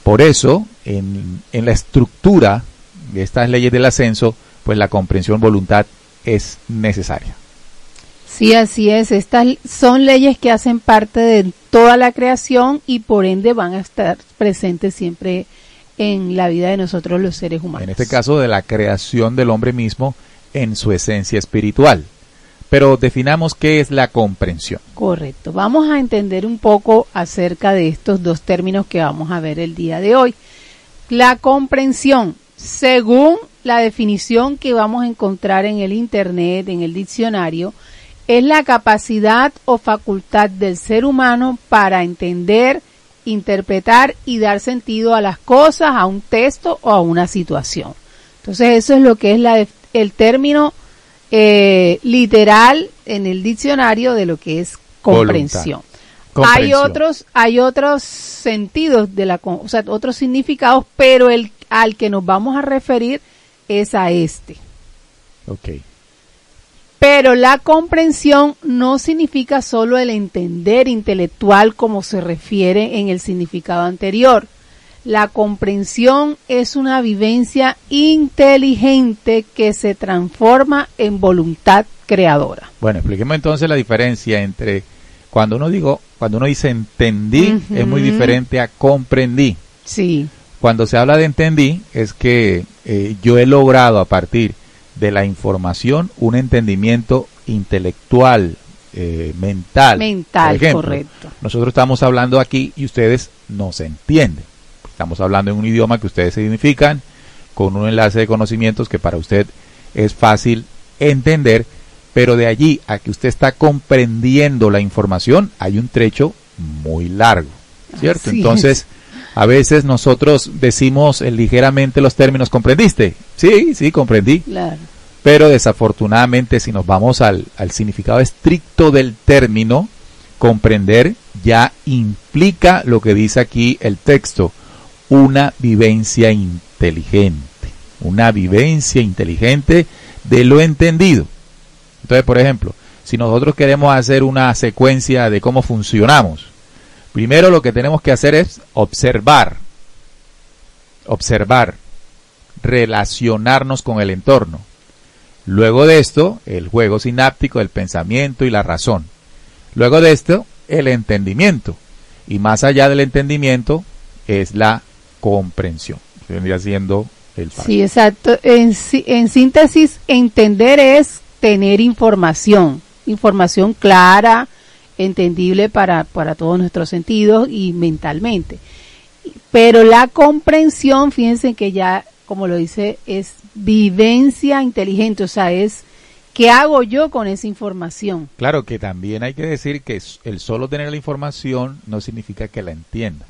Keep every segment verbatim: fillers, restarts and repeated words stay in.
Por eso, en, en la estructura de estas leyes del ascenso, pues la comprensión voluntad es necesaria. Sí, así es. Estas son leyes que hacen parte de toda la creación y por ende van a estar presentes siempre en la vida de nosotros los seres humanos. En este caso de la creación del hombre mismo en su esencia espiritual. Pero definamos qué es la comprensión. Correcto. Vamos a entender un poco acerca de estos dos términos que vamos a ver el día de hoy. La comprensión, según la definición que vamos a encontrar en el internet, en el diccionario, es la capacidad o facultad del ser humano para entender, interpretar y dar sentido a las cosas, a un texto o a una situación. Entonces eso es lo que es la, el término eh, literal en el diccionario de lo que es comprensión. Hay otros, hay otros sentidos de la, o sea, otros significados, pero el al que nos vamos a referir es a este. Okay. Pero la comprensión no significa solo el entender intelectual como se refiere en el significado anterior. La comprensión es una vivencia inteligente que se transforma en voluntad creadora. Bueno, expliquemos entonces la diferencia entre cuando uno digo, cuando uno dice entendí, uh-huh. es muy diferente a comprendí. Sí. Cuando se habla de entendí es que eh, yo he logrado a partir de la información un entendimiento intelectual, eh, mental. Mental, por ejemplo, correcto. Nosotros estamos hablando aquí y ustedes no se entienden. Estamos hablando en un idioma que ustedes significan, con un enlace de conocimientos que para usted es fácil entender, pero de allí a que usted está comprendiendo la información hay un trecho muy largo, ¿cierto? Así Entonces, es. A veces nosotros decimos eh, ligeramente los términos, ¿comprendiste? Sí, sí, comprendí. Claro. Pero desafortunadamente si nos vamos al, al significado estricto del término, comprender ya implica lo que dice aquí el texto, una vivencia inteligente, una vivencia inteligente de lo entendido. Entonces, por ejemplo, si nosotros queremos hacer una secuencia de cómo funcionamos, primero lo que tenemos que hacer es observar, observar, relacionarnos con el entorno. Luego de esto, el juego sináptico, el pensamiento y la razón. Luego de esto, el entendimiento. Y más allá del entendimiento, es la comprensión. Vendría siendo el par. Sí, exacto. En, en síntesis, entender es tener información, información clara, entendible para, para todos nuestros sentidos y mentalmente. Pero la comprensión, fíjense que ya, como lo dice, es vivencia inteligente, o sea, es ¿qué hago yo con esa información? Claro que también hay que decir que el solo tener la información no significa que la entienda.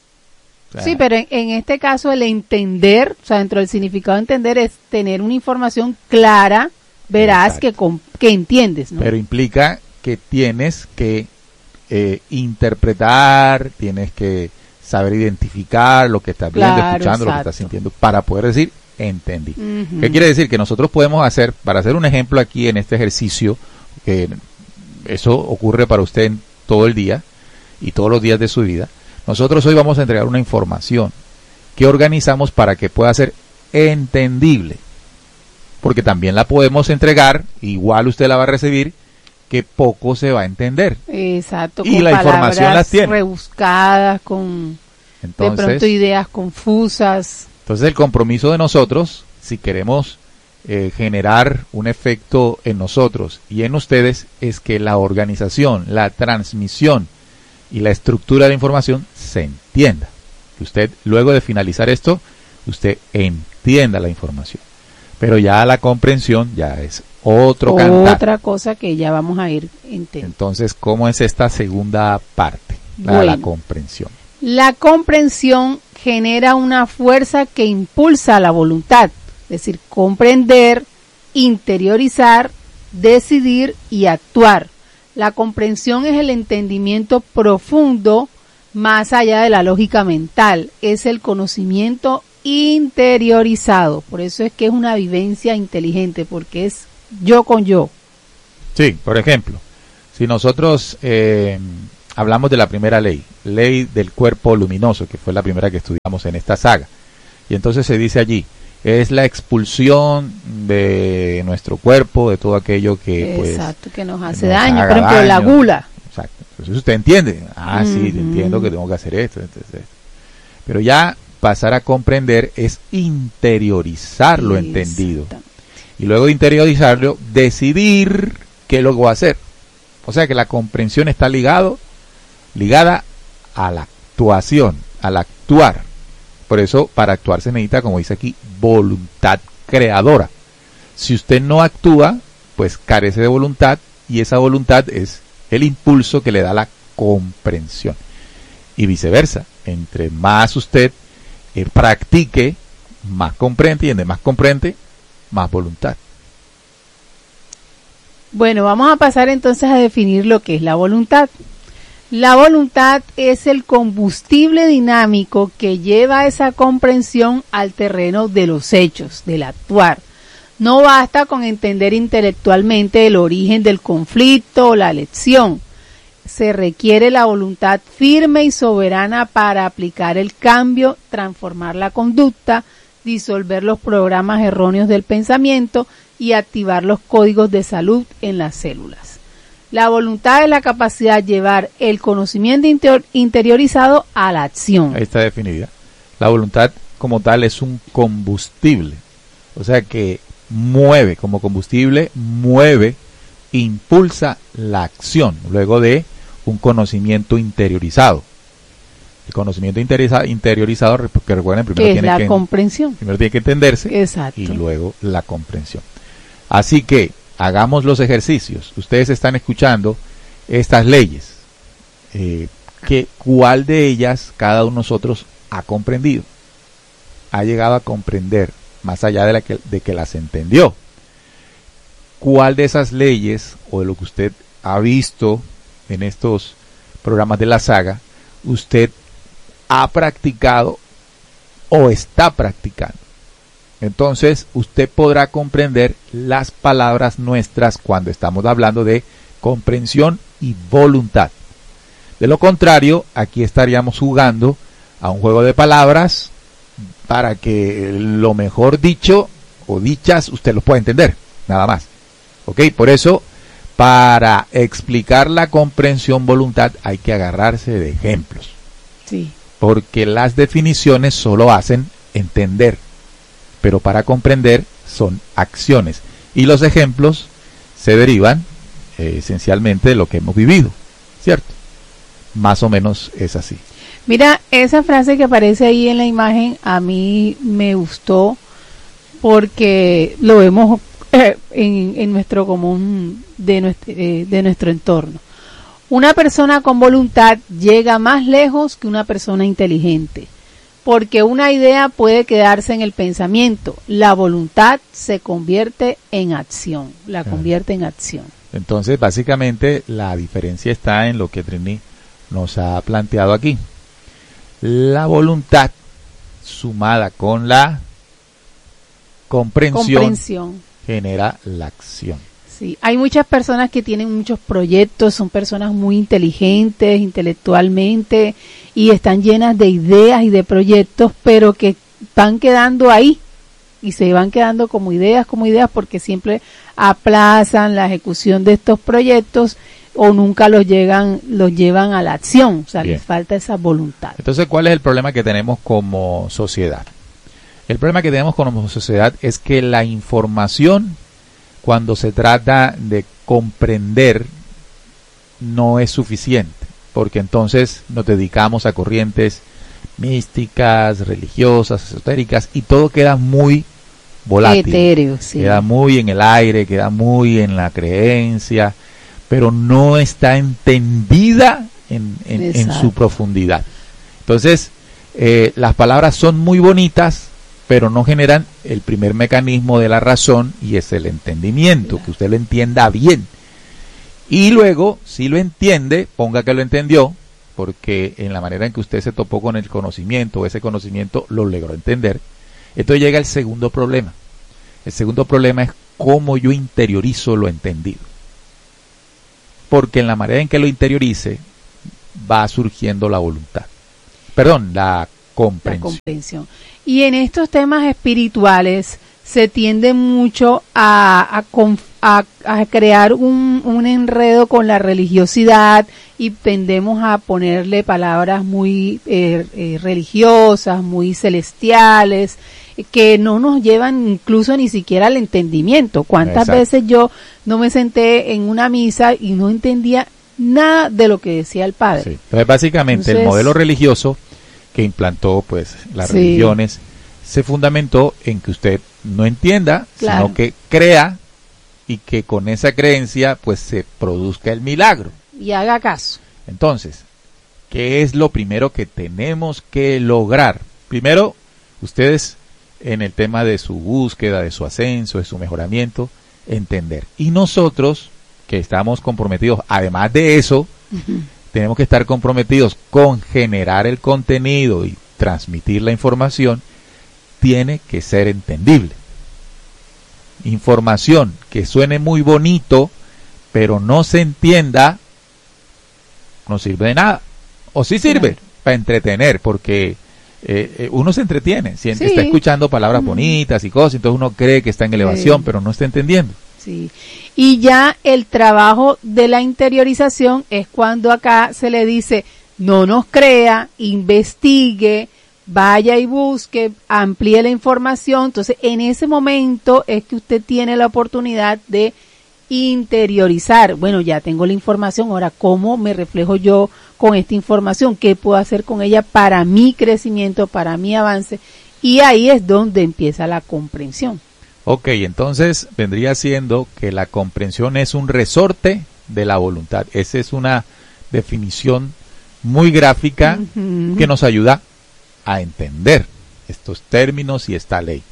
O sea, sí, pero en, en este caso el entender, o sea, dentro del significado de entender es tener una información clara, veraz, que, que entiendes, ¿no? Pero implica que tienes que eh, interpretar, tienes que saber identificar lo que estás viendo, claro, escuchando, exacto. lo que estás sintiendo, para poder decir, entendí. Uh-huh. ¿Qué quiere decir? Que nosotros podemos hacer, para hacer un ejemplo aquí en este ejercicio, que eso ocurre para usted en todo el día y todos los días de su vida, nosotros hoy vamos a entregar una información que organizamos para que pueda ser entendible, porque también la podemos entregar, igual usted la va a recibir, que poco se va a entender. Exacto, y con la información la tiene. Rebuscadas, con entonces, de pronto ideas confusas. Entonces el compromiso de nosotros, si queremos eh, generar un efecto en nosotros y en ustedes, es que la organización, la transmisión y la estructura de la información se entienda. Que usted, luego de finalizar esto, usted entienda la información. Pero ya la comprensión ya es otro cantar. Otra cosa que ya vamos a ir entendiendo. Entonces, ¿cómo es esta segunda parte? La, bueno, la comprensión. La comprensión genera una fuerza que impulsa la voluntad. Es decir, comprender, interiorizar, decidir y actuar. La comprensión es el entendimiento profundo más allá de la lógica mental. Es el conocimiento interiorizado, por eso es que es una vivencia inteligente, porque es yo con yo. Sí, por ejemplo, si nosotros eh, hablamos de la primera ley, ley del cuerpo luminoso, que fue la primera que estudiamos en esta saga. Y entonces se dice allí, es la expulsión de nuestro cuerpo, de todo aquello que pues, exacto, que nos hace nos daño, por ejemplo, daño. La gula. Exacto. Entonces usted entiende, ah, mm-hmm. sí, entiendo que tengo que hacer esto, esto, esto. Pero ya pasar a comprender es interiorizar lo entendido. Y luego de interiorizarlo, decidir qué es lo que voy a hacer. O sea que la comprensión está ligado, ligada a la actuación, al actuar. Por eso, para actuar se necesita, como dice aquí, voluntad creadora. Si usted no actúa, pues carece de voluntad, y esa voluntad es el impulso que le da la comprensión. Y viceversa, entre más usted eh, practique, más comprende, y entre más comprende, más voluntad. Bueno, vamos a pasar entonces a definir lo que es la voluntad. La voluntad es el combustible dinámico que lleva esa comprensión al terreno de los hechos, del actuar. No basta con entender intelectualmente el origen del conflicto o la lección. Se requiere la voluntad firme y soberana para aplicar el cambio, transformar la conducta, disolver los programas erróneos del pensamiento y activar los códigos de salud en las células. La voluntad es la capacidad de llevar el conocimiento inter- interiorizado a la acción. Ahí está definida. La voluntad como tal es un combustible, o sea que mueve, como combustible, mueve, impulsa la acción, luego de un conocimiento interiorizado. El conocimiento interioriza- interiorizado, que recuerden, primero es tiene la que, comprensión. Primero tiene que entenderse. Exacto. Y luego la comprensión. Así que hagamos los ejercicios. Ustedes están escuchando estas leyes. Eh, que, ¿Cuál de ellas cada uno de nosotros ha comprendido? Ha llegado a comprender, más allá de, la que, de que las entendió. ¿Cuál de esas leyes, o de lo que usted ha visto en estos programas de la saga, usted ha practicado o está practicando? Entonces usted podrá comprender las palabras nuestras cuando estamos hablando de comprensión y voluntad. De lo contrario, aquí estaríamos jugando a un juego de palabras para que lo mejor dicho o dichas usted lo pueda entender, nada más. ¿Ok? Por eso, para explicar la comprensión voluntad hay que agarrarse de ejemplos. Sí. Porque las definiciones solo hacen entender, pero para comprender son acciones. Y los ejemplos se derivan eh, esencialmente de lo que hemos vivido, ¿cierto? Más o menos es así. Mira, esa frase que aparece ahí en la imagen a mí me gustó porque lo vemos eh, en, en nuestro común de nuestro, eh, de nuestro entorno. Una persona con voluntad llega más lejos que una persona inteligente, porque una idea puede quedarse en el pensamiento. La voluntad se convierte en acción, la convierte en acción. Entonces, básicamente, la diferencia está en lo que Trini nos ha planteado aquí. La voluntad sumada con la comprensión, comprensión. genera la acción. Sí, hay muchas personas que tienen muchos proyectos, son personas muy inteligentes intelectualmente y están llenas de ideas y de proyectos, pero que van quedando ahí y se van quedando como ideas, como ideas, porque siempre aplazan la ejecución de estos proyectos o nunca los llegan, los llevan a la acción, o sea, Bien. Les falta esa voluntad. Entonces, ¿cuál es el problema que tenemos como sociedad? El problema que tenemos como sociedad es que la información, cuando se trata de comprender, no es suficiente, porque entonces nos dedicamos a corrientes místicas, religiosas, esotéricas, y todo queda muy volátil, etéreo, sí. Queda muy en el aire, queda muy en la creencia, pero no está entendida en, en, en su profundidad. Entonces, eh, las palabras son muy bonitas, pero no generan el primer mecanismo de la razón, y es el entendimiento, claro. Que usted lo entienda bien. Y luego, si lo entiende, ponga que lo entendió, porque en la manera en que usted se topó con el conocimiento, ese conocimiento lo logró entender. Entonces llega el segundo problema. El segundo problema es cómo yo interiorizo lo entendido. Porque en la manera en que lo interiorice, va surgiendo la voluntad. Perdón, la comprensión. La comprensión. Y en estos temas espirituales se tiende mucho a, a, a, a crear un, un enredo con la religiosidad y tendemos a ponerle palabras muy eh, eh, religiosas, muy celestiales, que no nos llevan incluso ni siquiera al entendimiento. ¿Cuántas Exacto. veces yo no me senté en una misa y no entendía nada de lo que decía el padre? Sí. Entonces, básicamente, Entonces, el modelo religioso que implantó pues las sí. religiones se fundamentó en que usted no entienda, claro. sino que crea y que con esa creencia pues se produzca el milagro. Y haga caso. Entonces, ¿qué es lo primero que tenemos que lograr? Primero, ustedes en el tema de su búsqueda, de su ascenso, de su mejoramiento, entender. Y nosotros, que estamos comprometidos, además de eso, uh-huh. tenemos que estar comprometidos con generar el contenido y transmitir la información, tiene que ser entendible. Información que suene muy bonito, pero no se entienda, no sirve de nada. O sí sirve claro. para entretener, porque eh, eh, uno se entretiene, si sí. está escuchando palabras mm. bonitas y cosas, entonces uno cree que está en elevación, sí. pero no está entendiendo. Sí. Y ya el trabajo de la interiorización es cuando acá se le dice, no nos crea, investigue, vaya y busque, amplíe la información. Entonces, en ese momento es que usted tiene la oportunidad de interiorizar. Bueno, ya tengo la información, ahora, ¿cómo me reflejo yo con esta información? ¿Qué puedo hacer con ella para mi crecimiento, para mi avance? Y ahí es donde empieza la comprensión. Ok, entonces vendría siendo que la comprensión es un resorte de la voluntad. Esa es una definición muy gráfica uh-huh. que nos ayuda a entender estos términos y esta ley.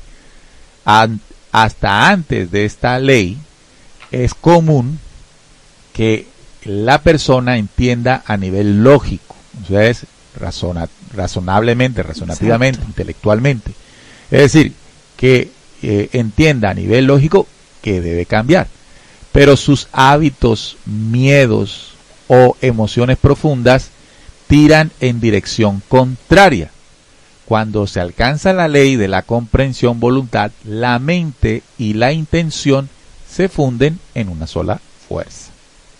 An- hasta antes de esta ley es común que la persona entienda a nivel lógico, o sea, es razona- razonablemente, razonativamente, Exacto. intelectualmente. Es decir, que eh, entienda a nivel lógico que debe cambiar, pero sus hábitos, miedos o emociones profundas tiran en dirección contraria. Cuando se alcanza la ley de la comprensión voluntad, la mente y la intención se funden en una sola fuerza.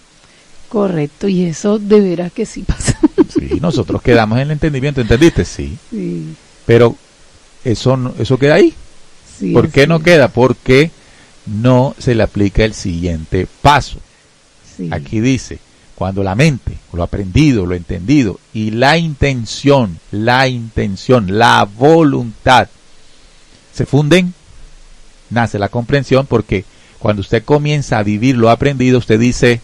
Correcto, y eso de veras que sí pasa. Sí, nosotros quedamos en el entendimiento, ¿entendiste? Sí. Sí. Pero eso, eso queda ahí. Sí, ¿Por qué no es. queda? Porque no se le aplica el siguiente paso. Sí. Aquí dice, cuando la mente, lo aprendido, lo entendido, y la intención, la intención, la voluntad, se funden, nace la comprensión, porque cuando usted comienza a vivir lo aprendido, usted dice,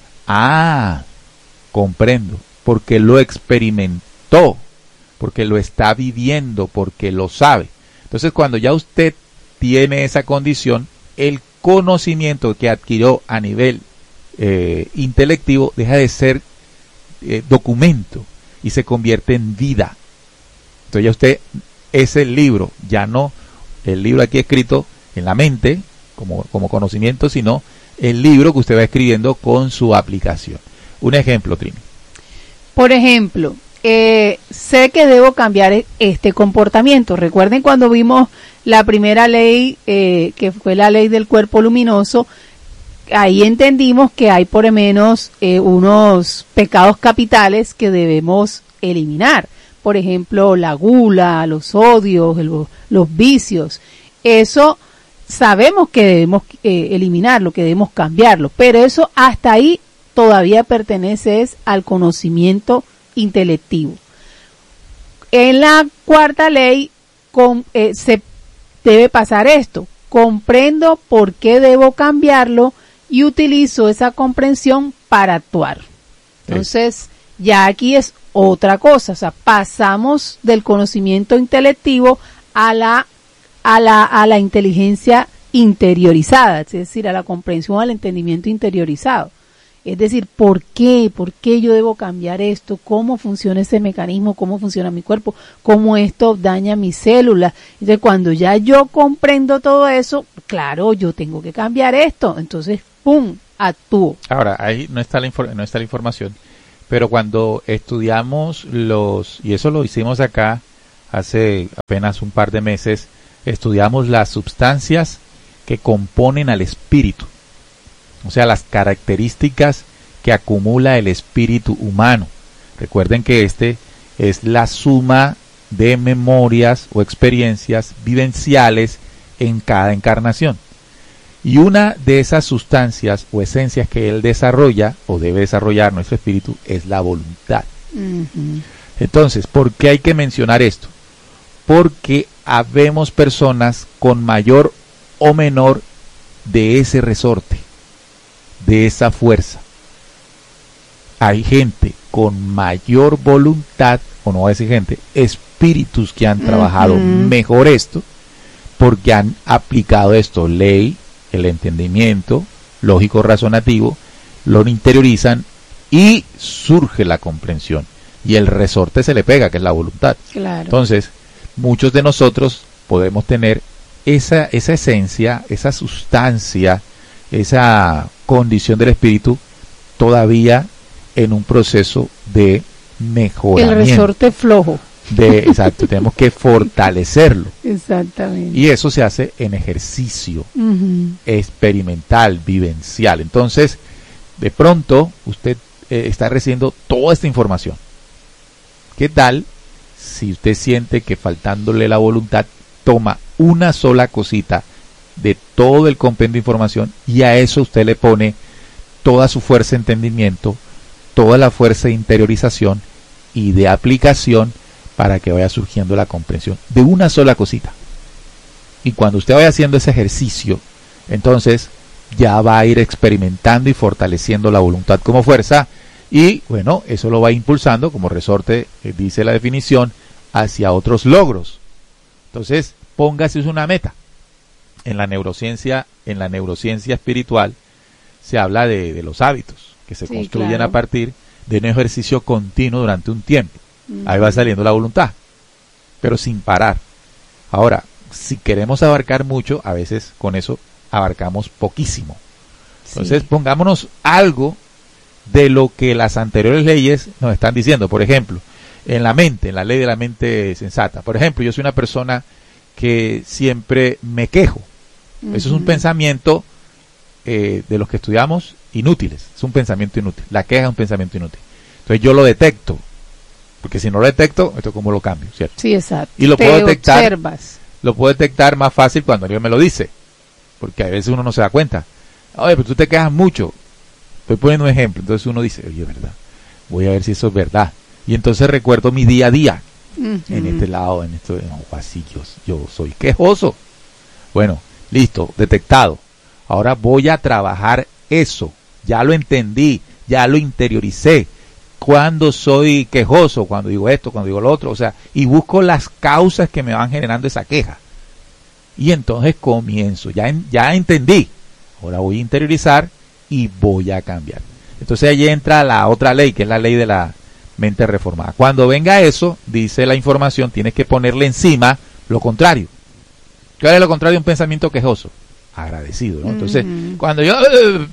ah, comprendo, porque lo experimentó, porque lo está viviendo, porque lo sabe. Entonces, cuando ya usted tiene esa condición, el conocimiento que adquirió a nivel eh, intelectivo deja de ser eh, documento y se convierte en vida. Entonces ya usted, ese libro, ya no el libro aquí escrito en la mente, como, como conocimiento, sino el libro que usted va escribiendo con su aplicación. Un ejemplo, Trini. Por ejemplo, eh, sé que debo cambiar este comportamiento. Recuerden cuando vimos la primera ley, eh, que fue la ley del cuerpo luminoso, ahí entendimos que hay por lo menos eh, unos pecados capitales que debemos eliminar. Por ejemplo, la gula, los odios, los, los vicios. Eso sabemos que debemos eh, eliminarlo, que debemos cambiarlo, pero eso hasta ahí todavía pertenece es al conocimiento intelectivo. En la cuarta ley con, eh, se debe pasar esto. Comprendo por qué debo cambiarlo y utilizo esa comprensión para actuar. Entonces, ya aquí es otra cosa, o sea, pasamos del conocimiento intelectivo a la a la a la inteligencia interiorizada, es decir, a la comprensión, al entendimiento interiorizado. Es decir, ¿por qué? ¿Por qué yo debo cambiar esto? ¿Cómo funciona ese mecanismo? ¿Cómo funciona mi cuerpo? ¿Cómo esto daña mis células? Entonces, cuando ya yo comprendo todo eso, claro, yo tengo que cambiar esto. Entonces, ¡pum!, actúo. Ahora, ahí no está la, infor- no está la información, pero cuando estudiamos los, y eso lo hicimos acá hace apenas un par de meses, estudiamos las sustancias que componen al espíritu, o sea, las características que acumula el espíritu humano. Recuerden que este es la suma de memorias o experiencias vivenciales en cada encarnación. Y una de esas sustancias o esencias que él desarrolla o debe desarrollar nuestro espíritu es la voluntad. Uh-huh. Entonces, ¿por qué hay que mencionar esto? Porque habemos personas con mayor o menor de ese resorte, de esa fuerza. Hay gente con mayor voluntad, o no voy a decir gente, espíritus que han trabajado uh-huh. mejor esto, porque han aplicado esto, ley, el entendimiento, lógico razonativo, lo interiorizan y surge la comprensión. Y el resorte se le pega, que es la voluntad. Claro. Entonces, muchos de nosotros podemos tener esa, esa esencia, esa sustancia, esa condición del espíritu todavía en un proceso de mejoramiento. El resorte flojo. De, exacto, tenemos que fortalecerlo. Exactamente. Y eso se hace en ejercicio uh-huh. experimental, vivencial. Entonces, de pronto, usted eh, está recibiendo toda esta información. ¿Qué tal si usted siente que faltándole la voluntad, toma una sola cosita de todo el compendio de información y a eso usted le pone toda su fuerza de entendimiento, toda la fuerza de interiorización y de aplicación para que vaya surgiendo la comprensión de una sola cosita? Y cuando usted vaya haciendo ese ejercicio, entonces ya va a ir experimentando y fortaleciendo la voluntad como fuerza, y bueno, eso lo va impulsando como resorte, eh, dice la definición, hacia otros logros. Entonces, póngase una meta. En la neurociencia, en la neurociencia espiritual se habla de, de los hábitos que se sí, construyen claro. a partir de un ejercicio continuo durante un tiempo. Uh-huh. Ahí va saliendo la voluntad, pero sin parar. Ahora, si queremos abarcar mucho, a veces con eso abarcamos poquísimo. Entonces, sí. pongámonos algo de lo que las anteriores leyes nos están diciendo. Por ejemplo, en la mente, en la ley de la mente sensata. Por ejemplo, yo soy una persona que siempre me quejo. Uh-huh. Eso es un pensamiento eh, de los que estudiamos inútiles. Es un pensamiento inútil. La queja es un pensamiento inútil. Entonces yo lo detecto. Porque si no lo detecto, esto cómo lo cambio, ¿cierto? Sí, exacto. Y lo Te puedo detectar. Observas. Lo puedo detectar más fácil cuando alguien me lo dice. Porque a veces uno no se da cuenta. Oye, pero tú te quejas mucho. Estoy poniendo un ejemplo. Entonces uno dice, oye, verdad. Voy a ver si eso es verdad. Y entonces recuerdo mi día a día. Uh-huh. En este lado, en esto, no, así yo, yo soy quejoso. Bueno, listo, detectado. Ahora voy a trabajar eso. Ya lo entendí, ya lo interioricé. Cuando soy quejoso, cuando digo esto, cuando digo lo otro, o sea, y busco las causas que me van generando esa queja. Y entonces comienzo, ya, en, ya entendí. Ahora voy a interiorizar y voy a cambiar. Entonces allí entra la otra ley, que es la ley de la mente reformada. Cuando venga eso, dice la información, tienes que ponerle encima lo contrario. ¿Cuál es lo contrario de un pensamiento quejoso? Agradecido, ¿no? Entonces, uh-huh. cuando yo...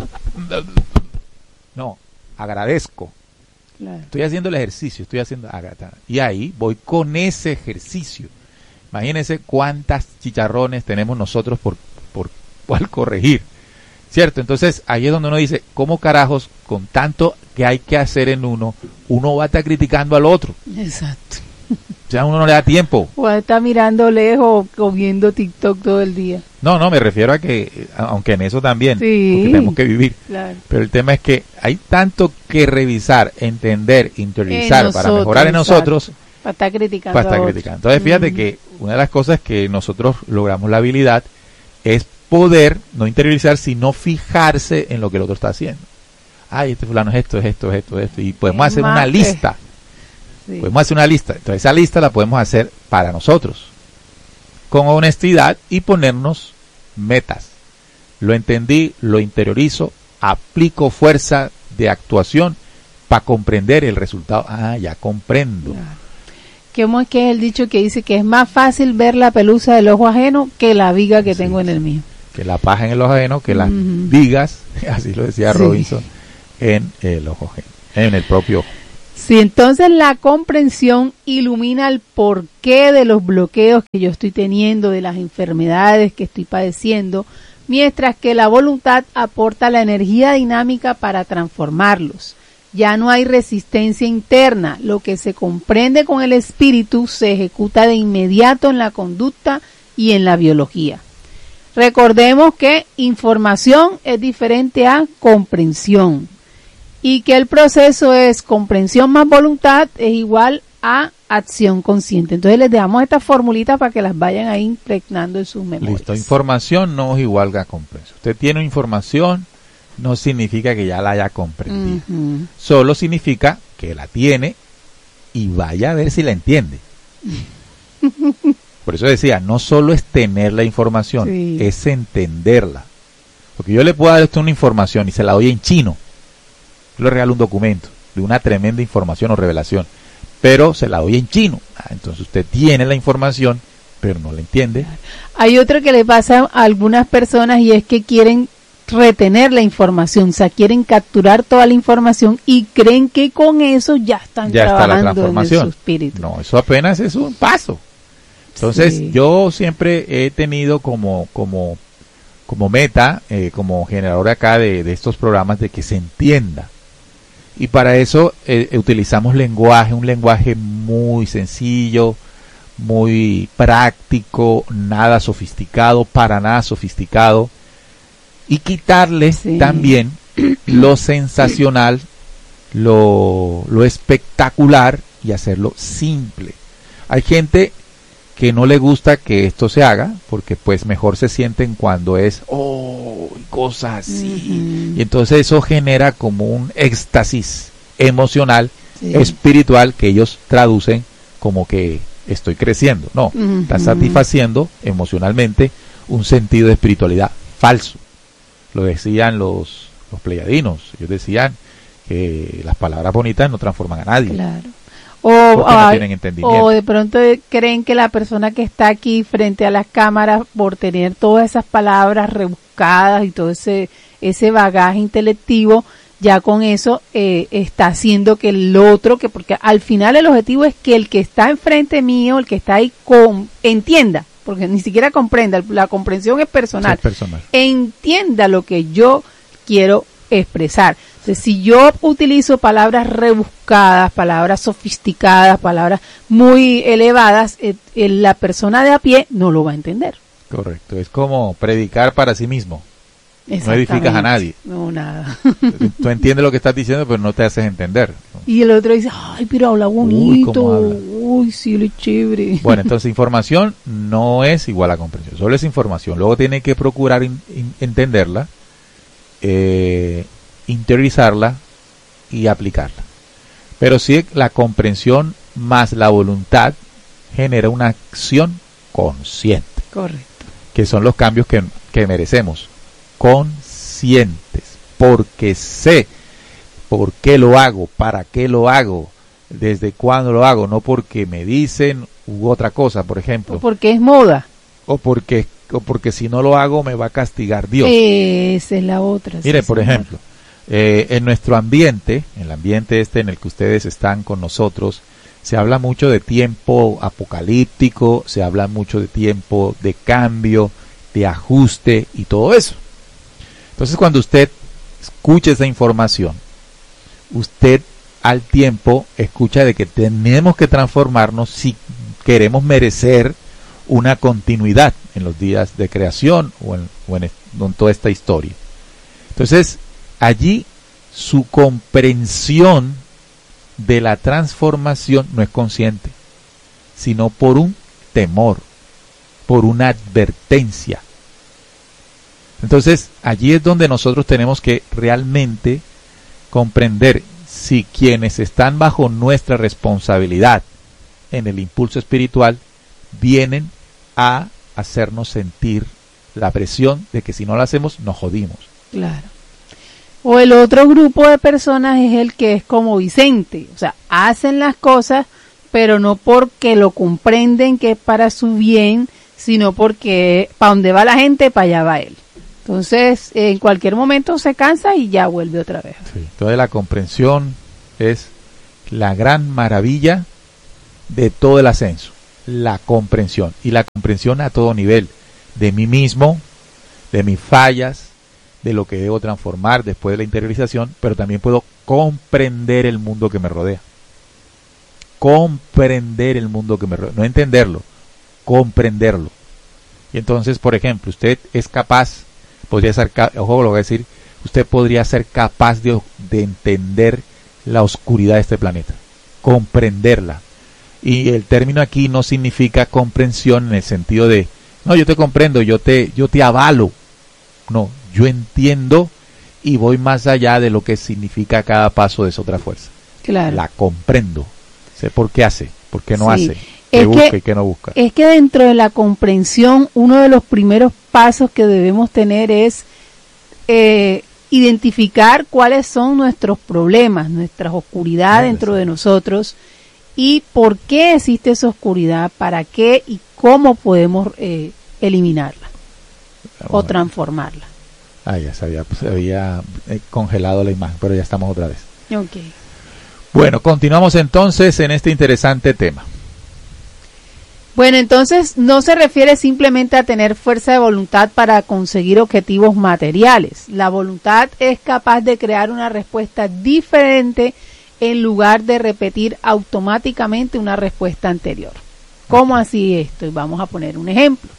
No, agradezco. Claro. Estoy haciendo el ejercicio, estoy haciendo... Y ahí voy con ese ejercicio. Imagínense cuántas chicharrones tenemos nosotros por, por cual corregir. ¿Cierto? Entonces, ahí es donde uno dice, ¿cómo carajos, con tanto que hay que hacer en uno, uno va a estar criticando al otro? Exacto. O sea, uno no le da tiempo. O está mirando lejos o viendo TikTok todo el día. No, no, me refiero a que, aunque en eso también, sí, porque tenemos que vivir. Claro. Pero el tema es que hay tanto que revisar, entender, interiorizar nosotros, para mejorar en nosotros. Exacto. Para estar criticando. Para estar criticando. Entonces, fíjate mm. que una de las cosas que nosotros logramos la habilidad es poder no interiorizar, sino fijarse en lo que el otro está haciendo. Ay, este fulano es esto, es esto, es esto, es esto. Y podemos es hacer una que... lista. Sí. Podemos hacer una lista. Entonces esa lista la podemos hacer para nosotros, con honestidad, y ponernos metas. Lo entendí, lo interiorizo, aplico fuerza de actuación para comprender el resultado. Ah, ya comprendo. Claro. ¿Cómo es que es el dicho que dice que es más fácil ver la pelusa del ojo ajeno que la viga que sí, tengo en el mío? Que la paja en el ojo ajeno, que las uh-huh. vigas, así lo decía sí. Robinson, en el ojo ajeno, en el propio ojo. Sí, entonces la comprensión ilumina el porqué de los bloqueos que yo estoy teniendo, de las enfermedades que estoy padeciendo, mientras que la voluntad aporta la energía dinámica para transformarlos. Ya no hay resistencia interna, lo que se comprende con el espíritu se ejecuta de inmediato en la conducta y en la biología. Recordemos que información es diferente a comprensión y que el proceso es comprensión más voluntad es igual a acción consciente. Entonces les dejamos estas formulitas para que las vayan ahí impregnando en sus memorias. Listo, información no es igual a comprensión. Usted tiene información, no significa que ya la haya comprendido. Uh-huh. Solo significa que la tiene y vaya a ver si la entiende. Por eso decía, no solo es tener la información, sí. es entenderla. Porque yo le puedo dar a usted una información y se la doy en chino. Yo le regalo un documento de una tremenda información o revelación, pero se la doy en chino. Ah, entonces usted tiene la información, pero no la entiende. Hay otro que le pasa a algunas personas y es que quieren retener la información, o sea, quieren capturar toda la información y creen que con eso ya están ya trabajando está la transformación. En su espíritu. No, eso apenas es un paso. Entonces, sí. yo siempre he tenido como como como meta, eh, como generador acá de, de estos programas, de que se entienda. Y para eso eh, utilizamos lenguaje, un lenguaje muy sencillo, muy práctico, nada sofisticado, para nada sofisticado. Y quitarle sí. también lo sensacional, lo, lo espectacular y hacerlo simple. Hay gente que no le gusta que esto se haga, porque pues mejor se sienten cuando es, oh, cosas así. Uh-huh. Y entonces eso genera como un éxtasis emocional, sí. espiritual, que ellos traducen como que estoy creciendo. No, uh-huh. está satisfaciendo emocionalmente un sentido de espiritualidad falso. Lo decían los, los pleyadinos, ellos decían que las palabras bonitas no transforman a nadie. Claro. O, no entendimiento. o de pronto creen que la persona que está aquí frente a las cámaras, por tener todas esas palabras rebuscadas y todo ese ese bagaje intelectivo, ya con eso eh, está haciendo que el otro, que porque al final el objetivo es que el que está enfrente mío, el que está ahí, con, entienda, porque ni siquiera comprenda, la comprensión es personal, es personal, entienda lo que yo quiero expresar. Entonces, si yo utilizo palabras rebuscadas, palabras sofisticadas, palabras muy elevadas, eh, eh, la persona de a pie no lo va a entender. Correcto, es como predicar para sí mismo. No edificas a nadie. No, nada. Tú entiendes lo que estás diciendo, pero no te haces entender. Y el otro dice, ay, pero habla bonito. Uy, habla. Uy sí, lo chévere. Bueno, entonces información no es igual a comprensión, solo es información. Luego tiene que procurar in, in, entenderla, eh, interiorizarla y aplicarla. Pero sí, la comprensión más la voluntad genera una acción consciente. Correcto. Que son los cambios que, que merecemos. Conscientes, porque sé por qué lo hago, para qué lo hago, desde cuándo lo hago, no porque me dicen u otra cosa, por ejemplo. O porque es moda. O porque, o porque si no lo hago me va a castigar Dios. Esa es la otra. Mire, sí, por señor. ejemplo, eh, en nuestro ambiente, en el ambiente este en el que ustedes están con nosotros, se habla mucho de tiempo apocalíptico, se habla mucho de tiempo de cambio, de ajuste y todo eso. Entonces, cuando usted escucha esa información, usted al tiempo escucha de que tenemos que transformarnos si queremos merecer una continuidad en los días de creación o en, o en, en toda esta historia. Entonces, allí su comprensión de la transformación no es consciente, sino por un temor, por una advertencia. Entonces, allí es donde nosotros tenemos que realmente comprender si quienes están bajo nuestra responsabilidad en el impulso espiritual vienen a hacernos sentir la presión de que si no lo hacemos, nos jodimos. Claro. O el otro grupo de personas es el que es como Vicente, o sea, hacen las cosas, pero no porque lo comprenden que es para su bien, sino porque para donde va la gente, para allá va él. Entonces, en cualquier momento se cansa y ya vuelve otra vez. Sí. Entonces, la comprensión es la gran maravilla de todo el ascenso, la comprensión. Y la comprensión a todo nivel, de mí mismo, de mis fallas, de lo que debo transformar después de la interiorización, pero también puedo comprender el mundo que me rodea. Comprender el mundo que me rodea, no entenderlo, comprenderlo. Y entonces, por ejemplo, usted es capaz, podría ser, ojo lo voy a decir, usted podría ser capaz de, de entender la oscuridad de este planeta, comprenderla. Y el término aquí no significa comprensión en el sentido de, no, yo te comprendo, yo te, yo te avalo. No, yo entiendo y voy más allá de lo que significa cada paso de esa otra fuerza. Claro. La comprendo. Sé por qué hace, por qué no Sí. hace, qué Es busca que, y qué no busca. Es que dentro de la comprensión, uno de los primeros pasos que debemos tener es eh, identificar cuáles son nuestros problemas, nuestras oscuridades Claro, dentro sí. de nosotros y por qué existe esa oscuridad, para qué y cómo podemos eh, eliminarla o Bueno. transformarla. Ah, ya se había, se había eh, congelado la imagen, pero ya estamos otra vez. Okay. Bueno, continuamos entonces en este interesante tema. Bueno, entonces no se refiere simplemente a tener fuerza de voluntad para conseguir objetivos materiales. La voluntad es capaz de crear una respuesta diferente en lugar de repetir automáticamente una respuesta anterior. ¿Cómo así esto? Y vamos a poner un ejemplo.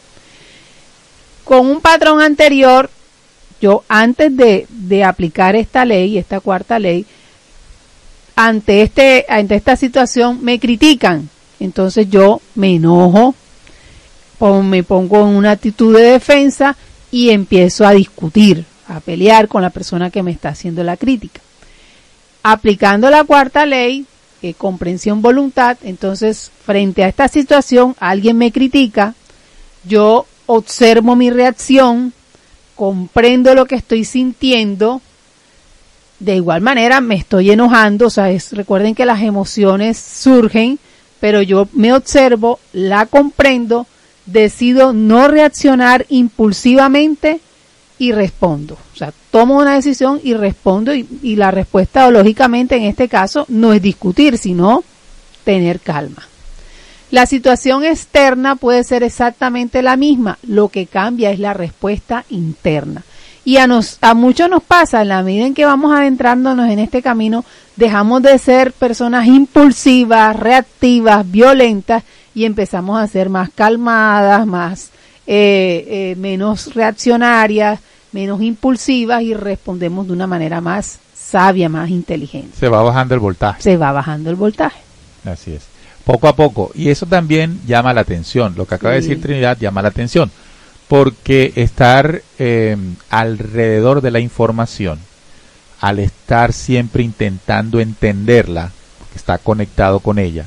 Con un patrón anterior, yo antes de, de aplicar esta ley, esta cuarta ley, ante este, ante esta situación me critican. Entonces yo me enojo, me pongo en una actitud de defensa y empiezo a discutir, a pelear con la persona que me está haciendo la crítica. Aplicando la cuarta ley, eh, comprensión voluntad, entonces frente a esta situación alguien me critica, yo observo mi reacción, comprendo lo que estoy sintiendo, de igual manera me estoy enojando, o sea, es, recuerden que las emociones surgen, pero yo me observo, la comprendo, decido no reaccionar impulsivamente y respondo. O sea, tomo una decisión y respondo y, y la respuesta, lógicamente, en este caso, no es discutir, sino tener calma. La situación externa puede ser exactamente la misma, lo que cambia es la respuesta interna. Y a, nos, a muchos nos pasa, en la medida en que vamos adentrándonos en este camino, dejamos de ser personas impulsivas, reactivas, violentas y empezamos a ser más calmadas, más eh, eh, menos reaccionarias, menos impulsivas y respondemos de una manera más sabia, más inteligente. Se va bajando el voltaje. Se va bajando el voltaje. Así es. Poco a poco. Y eso también llama la atención. Lo que acaba Sí. de decir Trinidad llama la atención. Porque estar eh, alrededor de la información, al estar siempre intentando entenderla, porque está conectado con ella,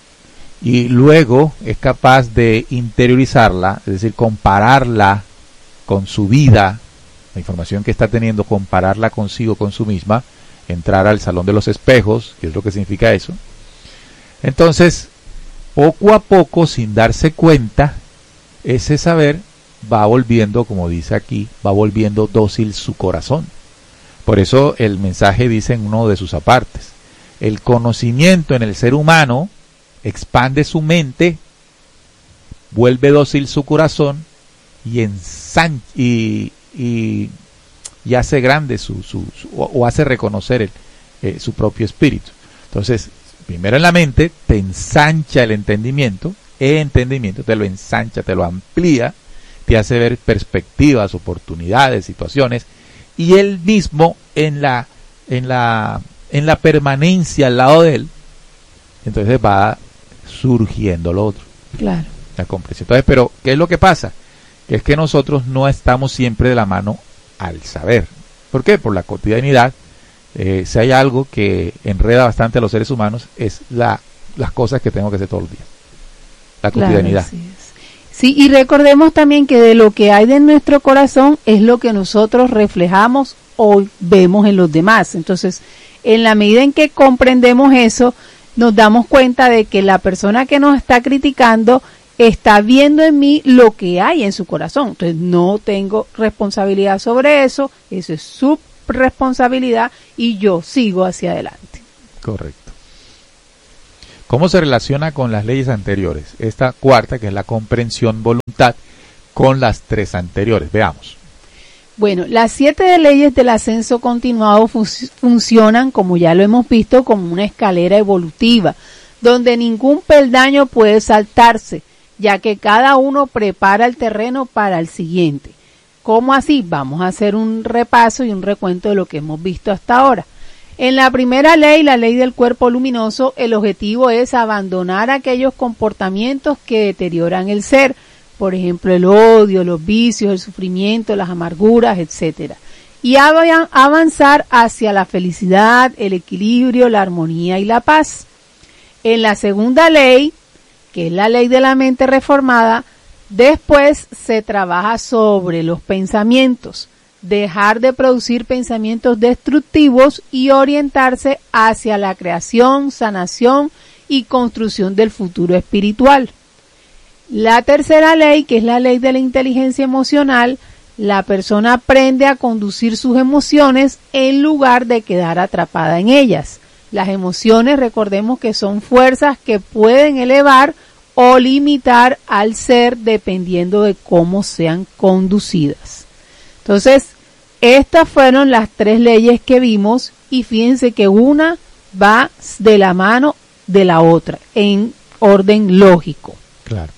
y luego es capaz de interiorizarla, es decir, compararla con su vida, la información que está teniendo, compararla consigo, con su misma, entrar al salón de los espejos, que es lo que significa eso. Entonces, poco a poco, sin darse cuenta, ese saber va volviendo, como dice aquí, va volviendo dócil su corazón. Por eso el mensaje dice en uno de sus apartes, el conocimiento en el ser humano expande su mente, vuelve dócil su corazón y ensancha y, y, y hace grande su, su, su o, o hace reconocer el, eh, su propio espíritu. Entonces, primero en la mente te ensancha el entendimiento, el entendimiento te lo ensancha, te lo amplía, te hace ver perspectivas, oportunidades, situaciones, y él mismo en la en la en la permanencia al lado de él, entonces va surgiendo lo otro. Claro. La comprensión. Entonces, pero ¿qué es lo que pasa? Que es que nosotros no estamos siempre de la mano al saber. ¿Por qué? Por la cotidianidad. Eh, si hay algo que enreda bastante a los seres humanos es la las cosas que tengo que hacer todos los días. La cotidianidad. Claro, sí, sí, y recordemos también que de lo que hay de nuestro corazón es lo que nosotros reflejamos o vemos en los demás. Entonces, en la medida en que comprendemos eso, nos damos cuenta de que la persona que nos está criticando está viendo en mí lo que hay en su corazón. Entonces, no tengo responsabilidad sobre eso, eso es su responsabilidad y yo sigo hacia adelante. Correcto. ¿Cómo se relaciona con las leyes anteriores? Esta cuarta, que es la comprensión, voluntad, con las tres anteriores. Veamos. Bueno, las siete leyes del ascenso continuado fu- funcionan, como ya lo hemos visto, como una escalera evolutiva, donde ningún peldaño puede saltarse, ya que cada uno prepara el terreno para el siguiente. ¿Cómo así? Vamos a hacer un repaso y un recuento de lo que hemos visto hasta ahora. En la primera ley, la ley del cuerpo luminoso, el objetivo es abandonar aquellos comportamientos que deterioran el ser, por ejemplo, el odio, los vicios, el sufrimiento, las amarguras, etcétera, y av- avanzar hacia la felicidad, el equilibrio, la armonía y la paz. En la segunda ley, que es la ley de la mente reformada, después se trabaja sobre los pensamientos, dejar de producir pensamientos destructivos y orientarse hacia la creación, sanación y construcción del futuro espiritual. La tercera ley, que es la ley de la inteligencia emocional, la persona aprende a conducir sus emociones en lugar de quedar atrapada en ellas. Las emociones, recordemos que son fuerzas que pueden elevar o limitar al ser dependiendo de cómo sean conducidas. Entonces, estas fueron las tres leyes que vimos y fíjense que una va de la mano de la otra en orden lógico. Claro.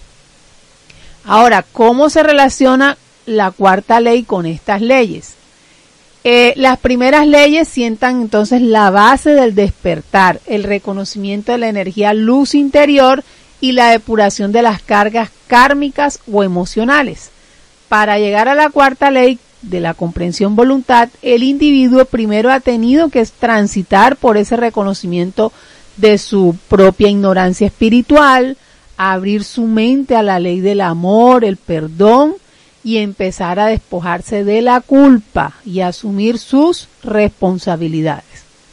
Ahora, ¿cómo se relaciona la cuarta ley con estas leyes? Eh, las primeras leyes sientan entonces la base del despertar, el reconocimiento de la energía luz interior y la depuración de las cargas kármicas o emocionales. Para llegar a la cuarta ley de la comprensión voluntad, el individuo primero ha tenido que transitar por ese reconocimiento de su propia ignorancia espiritual, abrir su mente a la ley del amor, el perdón y empezar a despojarse de la culpa y asumir sus responsabilidades.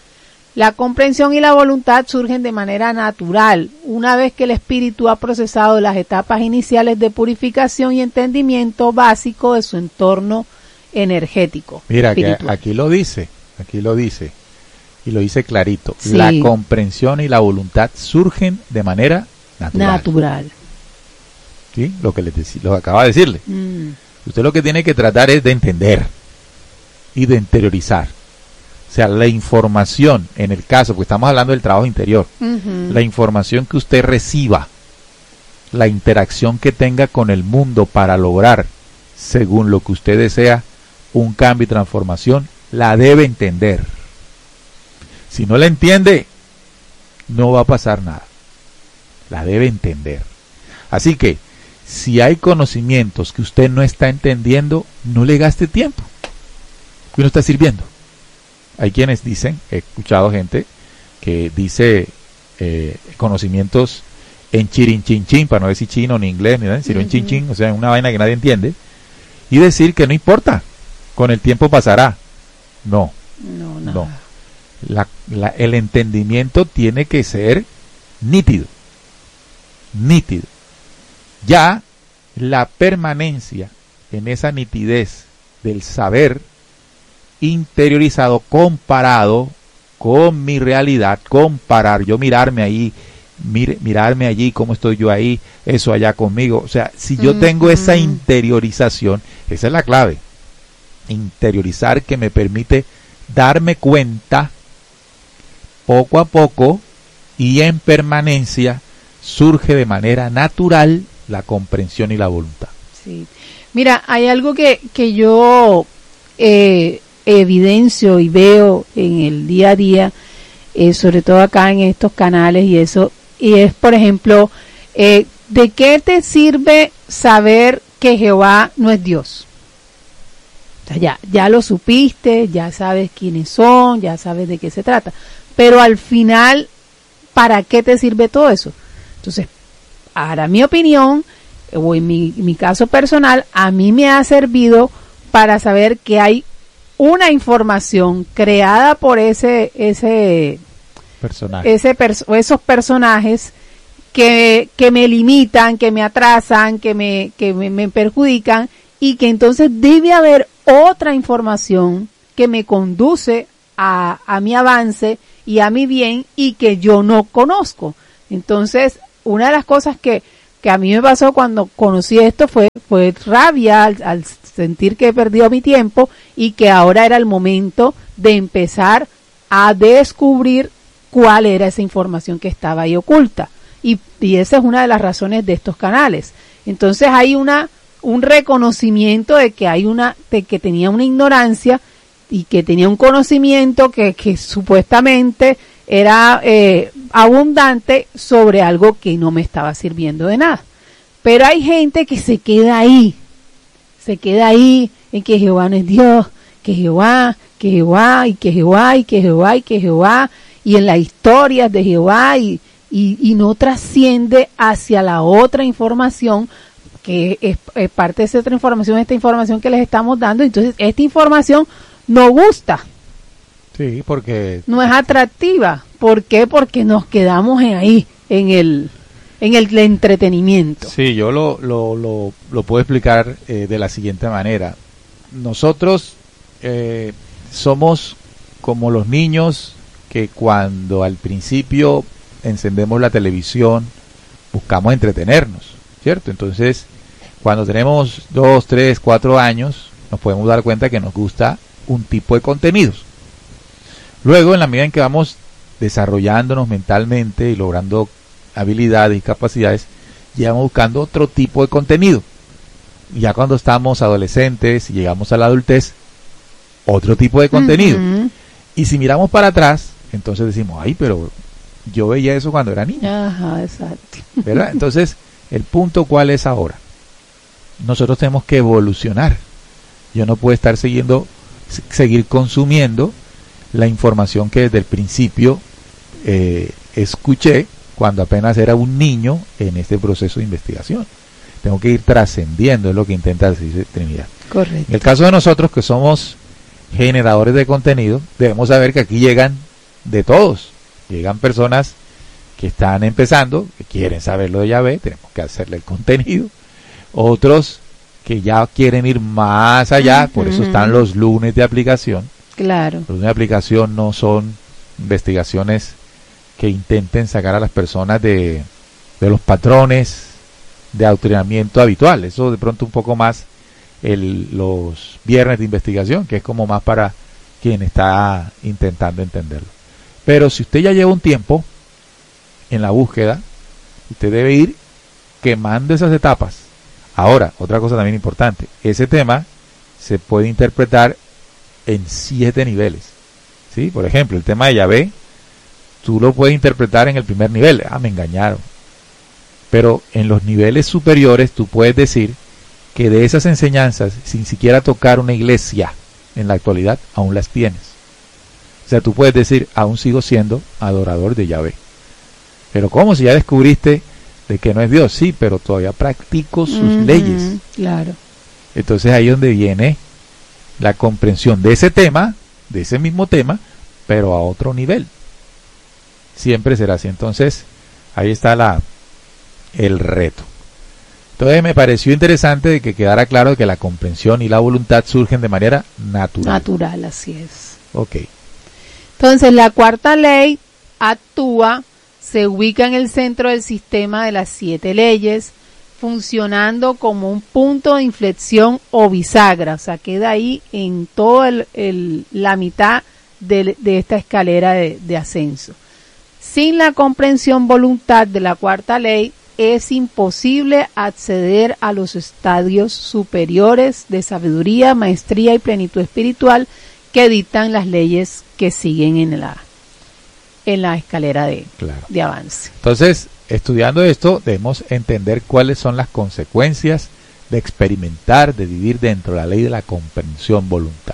La comprensión y la voluntad surgen de manera natural, una vez que el espíritu ha procesado las etapas iniciales de purificación y entendimiento básico de su entorno energético. Mira, que espiritual. aquí lo dice, aquí lo dice, y lo dice clarito. Sí. La comprensión y la voluntad surgen de manera natural. Natural. ¿Sí? Lo que les dec- lo acaba de decirle. Mm. Usted lo que tiene que tratar es de entender y de interiorizar. O sea, la información, en el caso, porque estamos hablando del trabajo interior, Uh-huh. la información que usted reciba, la interacción que tenga con el mundo para lograr, según lo que usted desea, un cambio y transformación, la debe entender. Si no la entiende, no va a pasar nada. La debe entender. Así que, si hay conocimientos que usted no está entendiendo, no le gaste tiempo, que no está sirviendo. Hay quienes dicen, he escuchado gente que dice eh, conocimientos en chirinchinchín, para no decir chino ni inglés ni nada, sino en Ujú. chinchín, o sea, en una vaina que nadie entiende, y decir que no importa, con el tiempo pasará. No, No, nada. no. La, la, el entendimiento tiene que ser nítido, nítido. Ya la permanencia en esa nitidez del saber interiorizado, comparado con mi realidad, comparar, yo mirarme ahí, mir, mirarme allí, cómo estoy yo ahí, eso allá conmigo. O sea, si yo tengo Ujú. esa interiorización, esa es la clave. Interiorizar, que me permite darme cuenta poco a poco y en permanencia, surge de manera natural la comprensión y la voluntad. Sí. Mira, hay algo que, que yo eh, evidencio y veo en el día a día, eh, sobre todo acá en estos canales y eso, y es, por ejemplo, eh, ¿de qué te sirve saber que Jehová no es Dios? O sea, ya, ya lo supiste, ya sabes quiénes son, ya sabes de qué se trata, pero al final, ¿para qué te sirve todo eso? Entonces, ahora mi opinión, o en mi, mi caso personal, a mí me ha servido para saber que hay una información creada por ese ese Personaje. ese pers- o esos personajes que, que me limitan, que me atrasan, que me que me, me perjudican, y que entonces debe haber otra información que me conduce a, a mi avance y a mi bien y que yo no conozco. Entonces, una de las cosas que, que a mí me pasó cuando conocí esto fue, fue rabia al, al sentir que he perdido mi tiempo y que ahora era el momento de empezar a descubrir cuál era esa información que estaba ahí oculta. Y, y esa es una de las razones de estos canales. Entonces hay una un reconocimiento de que hay una de que tenía una ignorancia y que tenía un conocimiento que, que supuestamente era eh, abundante sobre algo que no me estaba sirviendo de nada. Pero hay gente que se queda ahí, se queda ahí en que Jehová no es Dios, que Jehová, que Jehová, y que Jehová, y que Jehová, y que Jehová, y en las historias de Jehová, y, y, y no trasciende hacia la otra información, que es, es parte de esa otra información, esta información que les estamos dando. Entonces, esta información no gusta. Sí, porque... No es atractiva. ¿Por qué? Porque nos quedamos en ahí, en el... en el entretenimiento. Sí, yo lo, lo, lo, lo puedo explicar eh, de la siguiente manera. Nosotros eh, somos como los niños que cuando al principio encendemos la televisión buscamos entretenernos, ¿cierto? Entonces, cuando tenemos dos, tres, cuatro años, nos podemos dar cuenta que nos gusta un tipo de contenidos. Luego, en la medida en que vamos desarrollándonos mentalmente y logrando habilidades y capacidades, llevamos buscando otro tipo de contenido. Ya cuando estamos adolescentes y llegamos a la adultez, otro tipo de contenido. Uh-huh. Y si miramos para atrás, entonces decimos, ay, pero yo veía eso cuando era niño. Ajá, exacto. ¿Verdad? Entonces, el punto cuál es ahora. Nosotros tenemos que evolucionar. Yo no puedo estar siguiendo, seguir consumiendo la información que desde el principio eh, escuché cuando apenas era un niño en este proceso de investigación. Tengo que ir trascendiendo, es lo que intenta decir Trinidad. Correcto. En el caso de nosotros, que somos generadores de contenido, debemos saber que aquí llegan de todos. Llegan personas que están empezando, que quieren saber lo de Yahvé, tenemos que hacerle el contenido. Otros que ya quieren ir más allá, uh-huh. Por eso están los lunes de aplicación. Claro. Los lunes de aplicación no son investigaciones que intenten sacar a las personas de, de los patrones de adoctrinamiento habitual. Eso de pronto un poco más el, los viernes de investigación, que es como más para quien está intentando entenderlo. Pero si usted ya lleva un tiempo en la búsqueda, usted debe ir quemando esas etapas. Ahora, otra cosa también importante, ese tema se puede interpretar en siete niveles. ¿Sí? Por ejemplo, el tema de Yahvé, tú lo puedes interpretar en el primer nivel. Ah, me engañaron. Pero en los niveles superiores tú puedes decir que de esas enseñanzas, sin siquiera tocar una iglesia en la actualidad, aún las tienes. O sea, tú puedes decir, aún sigo siendo adorador de Yahvé. Pero ¿cómo? Si ya descubriste de que no es Dios. Sí, pero todavía practico sus uh-huh, leyes. Claro. Entonces ahí es donde viene la comprensión de ese tema, de ese mismo tema, pero a otro nivel. Siempre será así. Entonces, ahí está la el reto. Entonces me pareció interesante de que quedara claro que la comprensión y la voluntad surgen de manera natural. Natural, así es. Ok. Entonces, la cuarta ley actúa, se ubica en el centro del sistema de las siete leyes, funcionando como un punto de inflexión o bisagra. O sea, queda ahí en toda el, el, la mitad de, de esta escalera de, de ascenso. Sin la comprensión voluntad de la cuarta ley, es imposible acceder a los estadios superiores de sabiduría, maestría y plenitud espiritual que dictan las leyes que siguen en la, en la escalera de, claro. de avance. Entonces, estudiando esto, debemos entender cuáles son las consecuencias de experimentar, de vivir dentro de la ley de la comprensión voluntad.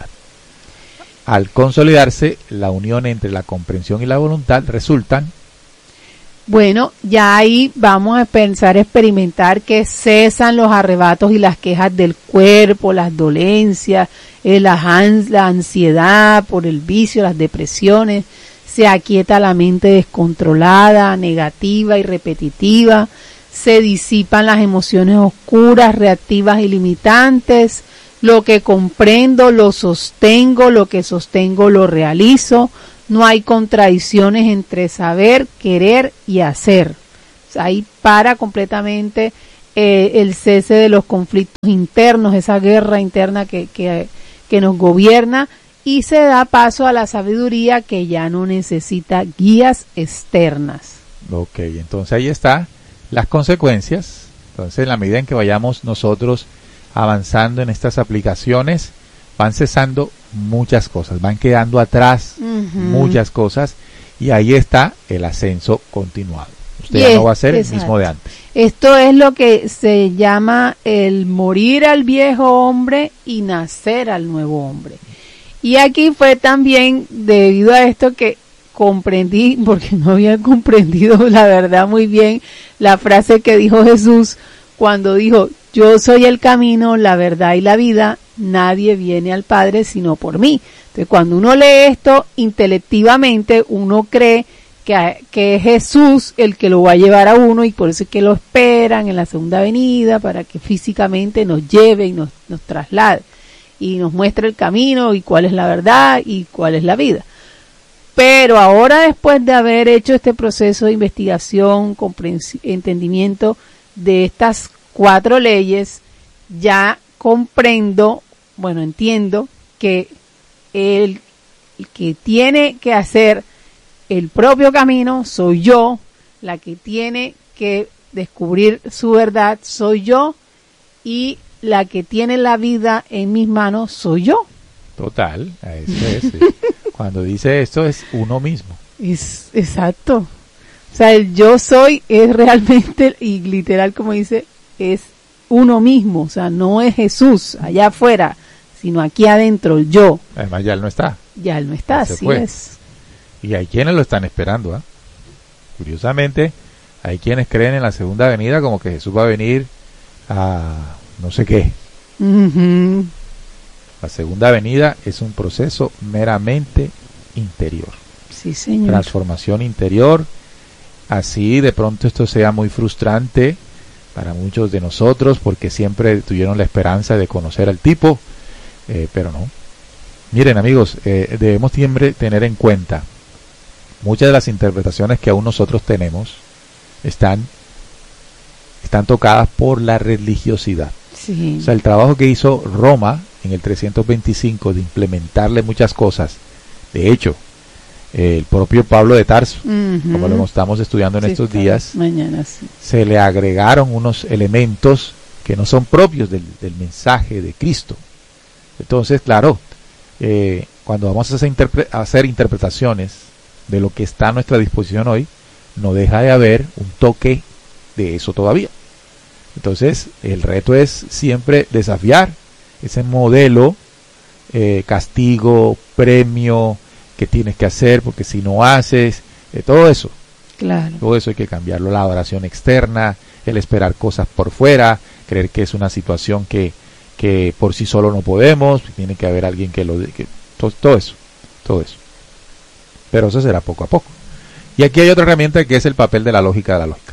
Al consolidarse la unión entre la comprensión y la voluntad, resultan... Bueno, ya ahí vamos a pensar, experimentar que cesan los arrebatos y las quejas del cuerpo, las dolencias, eh, la, ans- la ansiedad por el vicio, las depresiones, se aquieta la mente descontrolada, negativa y repetitiva, se disipan las emociones oscuras, reactivas y limitantes, lo que comprendo lo sostengo, lo que sostengo lo realizo. No hay contradicciones entre saber, querer y hacer. ahí para completamente eh, el cese de los conflictos internos, esa guerra interna que, que, que nos gobierna, y se da paso a la sabiduría que ya no necesita guías externas. Ok, entonces ahí está las consecuencias. Entonces, en la medida en que vayamos nosotros avanzando en estas aplicaciones, van cesando muchas cosas, van quedando atrás uh-huh. muchas cosas, y ahí está el ascenso continuado. Usted ya no va a ser el mismo de antes. Esto es lo que se llama el morir al viejo hombre y nacer al nuevo hombre. Y aquí fue también debido a esto que comprendí, porque no había comprendido la verdad muy bien, la frase que dijo Jesús cuando dijo: yo soy el camino, la verdad y la vida, nadie viene al Padre sino por mí. Entonces, cuando uno lee esto intelectivamente, uno cree que, que es Jesús el que lo va a llevar a uno, y por eso es que lo esperan en la segunda venida para que físicamente nos lleve y nos, nos traslade y nos muestre el camino y cuál es la verdad y cuál es la vida. Pero ahora, después de haber hecho este proceso de investigación, comprensión, entendimiento de estas cuatro leyes, ya comprendo, bueno, entiendo que el, el que tiene que hacer el propio camino soy yo, la que tiene que descubrir su verdad soy yo, y la que tiene la vida en mis manos soy yo. Total, eso es. Cuando dice esto es uno mismo. Es exacto. O sea, el yo soy es realmente, y literal como dice, es uno mismo. O sea, no es Jesús allá afuera, sino aquí adentro, el yo. Además ya él no está. Ya él no está, así fue. es. Y hay quienes lo están esperando, ¿eh? Curiosamente, hay quienes creen en la segunda venida como que Jesús va a venir a no sé qué. Uh-huh. La segunda venida es un proceso meramente interior. Sí, señor. Transformación interior. Así de pronto esto sea muy frustrante para muchos de nosotros, porque siempre tuvieron la esperanza de conocer al tipo, eh, pero no. Miren, amigos, eh, debemos siempre tener en cuenta, muchas de las interpretaciones que aún nosotros tenemos están, están tocadas por la religiosidad. Sí. O sea, el trabajo que hizo Roma en el trescientos veinticinco de implementarle muchas cosas. De hecho, eh, el propio Pablo de Tarso, uh-huh. como lo estamos estudiando en sí, estos días, mañana, sí. se le agregaron unos elementos que no son propios del, del mensaje de Cristo. Entonces, claro, eh, cuando vamos a hacer, interpre- a hacer interpretaciones de lo que está a nuestra disposición hoy, no deja de haber un toque de eso todavía. Entonces, el reto es siempre desafiar ese modelo, eh, castigo, premio que tienes que hacer, porque si no haces, eh, todo eso, claro. todo eso hay que cambiarlo, la adoración externa, el esperar cosas por fuera, creer que es una situación que, que por sí solo no podemos, tiene que haber alguien que lo... Que, todo, todo eso, todo eso. Pero eso será poco a poco. Y aquí hay otra herramienta que es el papel de la lógica de la lógica.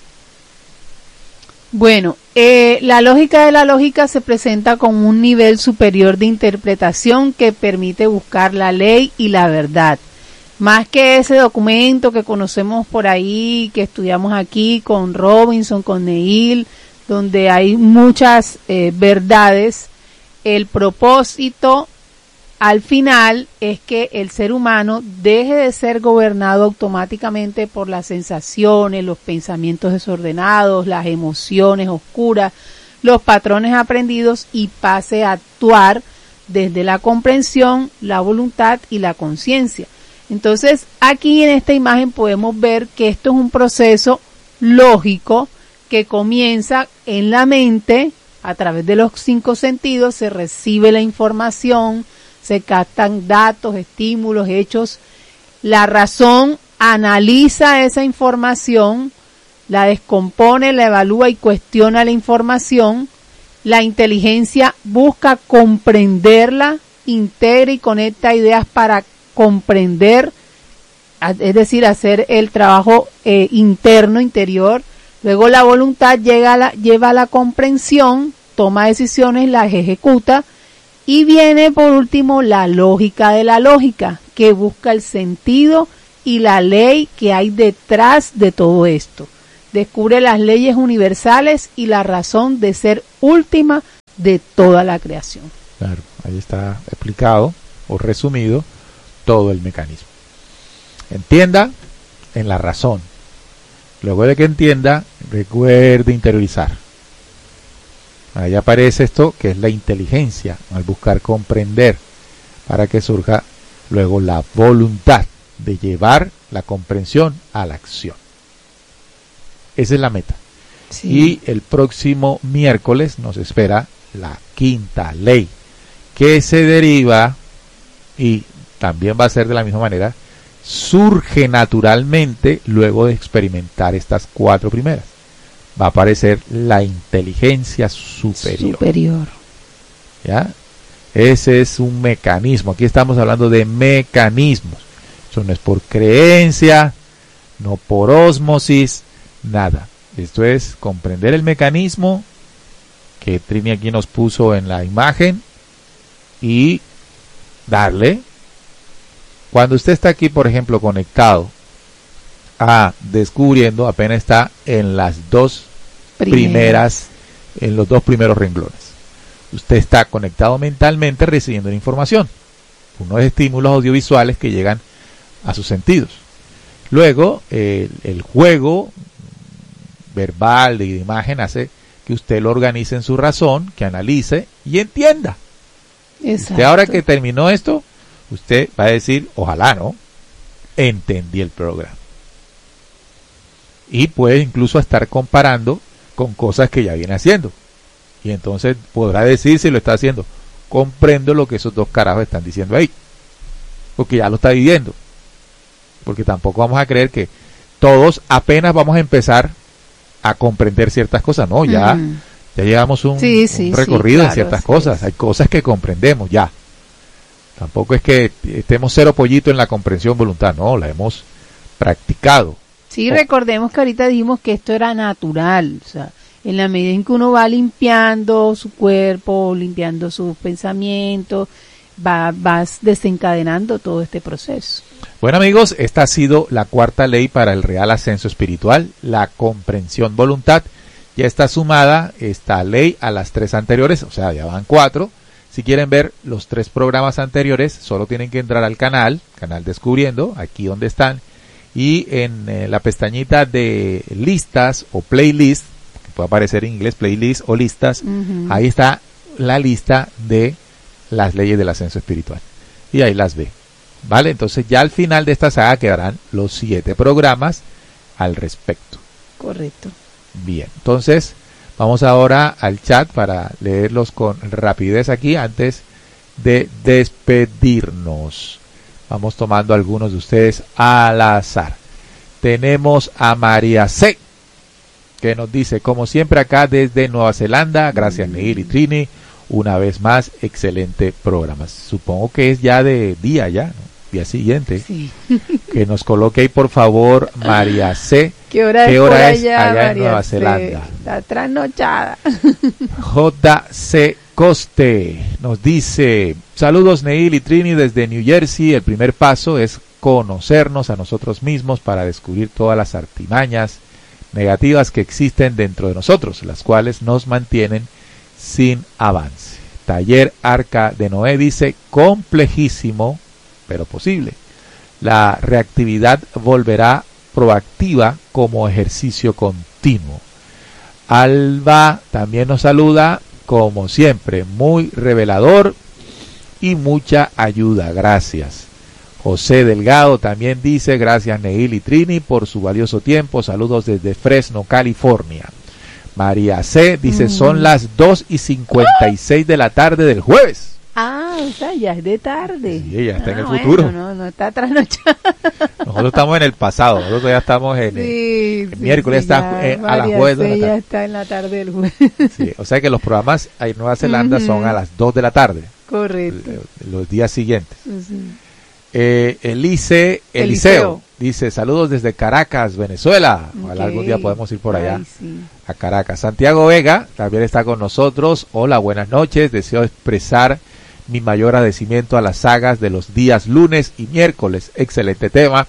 Bueno, eh, la lógica de la lógica se presenta como un nivel superior de interpretación que permite buscar la ley y la verdad. Más que ese documento que conocemos por ahí, que estudiamos aquí con Robinson, con Neil, donde hay muchas eh, verdades, el propósito al final es que el ser humano deje de ser gobernado automáticamente por las sensaciones, los pensamientos desordenados, las emociones oscuras, los patrones aprendidos, y pase a actuar desde la comprensión, la voluntad y la conciencia. Entonces, aquí en esta imagen podemos ver que esto es un proceso lógico que comienza en la mente, a través de los cinco sentidos, se recibe la información, se captan datos, estímulos, hechos. La razón analiza esa información, la descompone, la evalúa y cuestiona la información. La inteligencia busca comprenderla, integra y conecta ideas para comprender, es decir, hacer el trabajo eh, interno, interior. Luego la voluntad llega a la, lleva a la comprensión, toma decisiones, las ejecuta. Y viene por último la lógica de la lógica, que busca el sentido y la ley que hay detrás de todo esto. Descubre las leyes universales y la razón de ser última de toda la creación. Claro, ahí está explicado o resumido todo el mecanismo. Entienda en la razón. Luego de que entienda, recuerde interiorizar. Ahí aparece esto que es la inteligencia, al buscar comprender, para que surja luego la voluntad de llevar la comprensión a la acción. Esa es la meta. Sí. Y el próximo miércoles nos espera la quinta ley, que se deriva, y también va a ser de la misma manera, surge naturalmente luego de experimentar estas cuatro primeras. Va a aparecer la inteligencia superior. Superior. ¿Ya? Ese es un mecanismo. Aquí estamos hablando de mecanismos. Eso no es por creencia, no por ósmosis, nada. Esto es comprender el mecanismo que Trini aquí nos puso en la imagen y darle. Cuando usted está aquí, por ejemplo, conectado a Descubriendo, apenas está en las dos Primera. primeras, en los dos primeros renglones. Usted está conectado mentalmente recibiendo la información, unos estímulos audiovisuales que llegan a sus sentidos. Luego, eh, el juego verbal de imagen hace que usted lo organice en su razón, que analice y entienda. Exacto. Usted, ahora que terminó esto, usted va a decir, ojalá, ¿no? Entendí el programa. Y puede incluso estar comparando con cosas que ya viene haciendo. Y entonces podrá decir si lo está haciendo. Comprendo lo que esos dos carajos están diciendo ahí. Porque ya lo está viviendo. Porque tampoco vamos a creer que todos apenas vamos a empezar a comprender ciertas cosas. No, ya, mm. ya llevamos un, sí, sí, un recorrido sí, claro, en ciertas sí, cosas. Sí. Hay cosas que comprendemos ya. Tampoco es que estemos cero pollito en la comprensión voluntad. No, la hemos practicado. Sí, oh. Recordemos que ahorita dijimos que esto era natural. O sea, en la medida en que uno va limpiando su cuerpo, limpiando sus pensamientos, va, vas desencadenando todo este proceso. Bueno, amigos, esta ha sido la cuarta ley para el real ascenso espiritual, la comprensión voluntad. Ya está sumada esta ley a las tres anteriores, o sea, ya van cuatro. Si quieren ver los tres programas anteriores, solo tienen que entrar al canal, canal Descubriendo, aquí donde están, y en eh, la pestañita de listas o playlist, que puede aparecer en inglés, playlist o listas, uh-huh. Ahí está la lista de las leyes del ascenso espiritual. Y ahí las ve. ¿Vale? Entonces ya al final de esta saga quedarán los siete programas al respecto. Correcto. Bien, entonces vamos ahora al chat para leerlos con rapidez aquí antes de despedirnos. Vamos tomando algunos de ustedes al azar. Tenemos a María C, que nos dice, como siempre acá desde Nueva Zelanda, gracias mm. Neil y Trini, una vez más, excelente programa. Supongo que es ya de día ya, ¿no? Día siguiente. Sí. Que nos coloque ahí por favor María C. ¿Qué hora, ¿Qué hora es, allá, allá María en Nueva C? Zelanda? Está trasnochada. J C Coste nos dice, saludos Neil y Trini desde New Jersey. El primer paso es conocernos a nosotros mismos para descubrir todas las artimañas negativas que existen dentro de nosotros, las cuales nos mantienen sin avance. Taller Arca de Noé dice, complejísimo, pero posible. La reactividad volverá proactiva como ejercicio continuo. Alba también nos saluda, como siempre, muy revelador y mucha ayuda, gracias. José Delgado también dice, gracias Neil y Trini por su valioso tiempo, saludos desde Fresno, California. María C dice, mm. son las dos y cincuenta y seis de la tarde del jueves. Ah, o sea, ya es de tarde. Sí, ella está ah, en el bueno, futuro. No, no está trasnochada. Nosotros estamos en el pasado, nosotros ya estamos en el, sí, el sí, miércoles, sí, está eh, a las jueves de la tarde. Ya está en la tarde del jueves. Sí, o sea que los programas en Nueva Zelanda uh-huh. son a las dos de la tarde. Correcto. Los días siguientes. Uh-huh. Eh, Elice, Eliseo, Eliseo dice, saludos desde Caracas, Venezuela. Ojalá okay. algún día podemos ir por allá. Ay, sí. A Caracas. Santiago Vega también está con nosotros. Hola, buenas noches. Deseo expresar mi mayor agradecimiento a las sagas de los días lunes y miércoles. Excelente tema.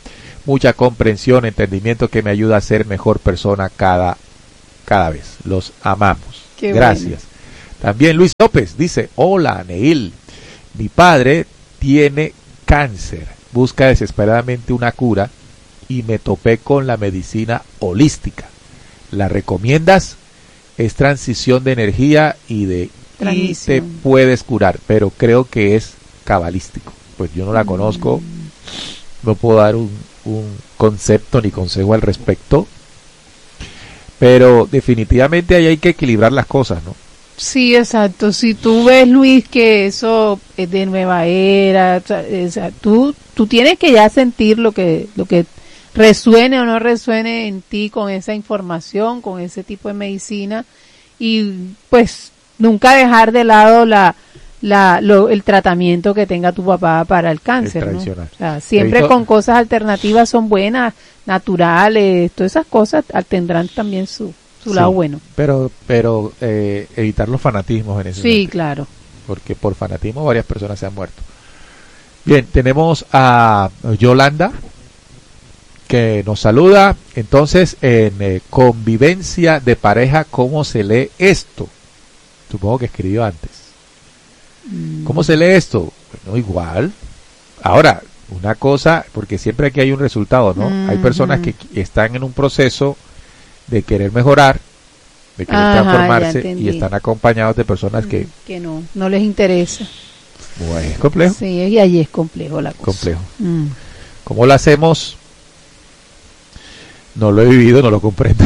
mucha comprensión, entendimiento que me ayuda a ser mejor persona cada, cada vez. Los amamos. Qué Gracias. bueno. También Luis López dice, hola Neil, mi padre tiene cáncer, busca desesperadamente una cura y me topé con la medicina holística. ¿La recomiendas? Es transición de energía y de y te puedes curar, pero creo que es cabalístico. Pues yo no la conozco, mm. no puedo dar un, un concepto ni consejo al respecto, pero definitivamente ahí hay que equilibrar las cosas, ¿no? Sí, exacto. Si tú ves, Luis, que eso es de nueva era, o sea, tú tú tienes que ya sentir lo que lo que resuene o no resuene en ti con esa información, con ese tipo de medicina, y pues nunca dejar de lado la la lo, el tratamiento que tenga tu papá para el cáncer, ¿no? O sea, siempre visto... con cosas alternativas son buenas, naturales, todas esas cosas tendrán también su su sí, lado bueno. Pero pero eh, evitar los fanatismos en ese Sí, momento, claro. porque por fanatismo varias personas se han muerto. Bien, tenemos a Yolanda que nos saluda. Entonces, en eh, convivencia de pareja, ¿cómo se lee esto? Supongo que escribió antes. Mm. ¿Cómo se lee esto? Bueno, igual. Ahora, una cosa, porque siempre aquí hay un resultado, ¿no? Mm-hmm. Hay personas que están en un proceso de querer mejorar, de querer Ajá, transformarse y están acompañados de personas que... Que no, no les interesa. Bueno, es complejo. Sí, y ahí es complejo la cosa. Complejo. Mm. ¿Cómo lo hacemos? No lo he vivido, no lo comprendo.